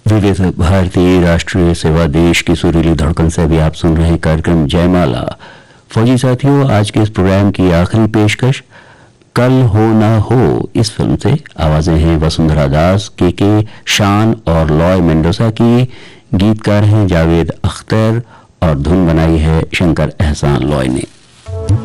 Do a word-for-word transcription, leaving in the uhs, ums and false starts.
विविध भारतीय राष्ट्रीय सेवा देश की सुरीली धड़कन से भी आप सुन रहे हैं कार्यक्रम जयमाला। फौजी साथियों, आज के इस प्रोग्राम की आखिरी पेशकश कल हो ना हो इस फिल्म से। आवाजें हैं वसुंधरा दास, के के शान और लॉय मेंडोसा की। गीतकार हैं जावेद अख्तर और धुन बनाई है शंकर एहसान लॉय ने।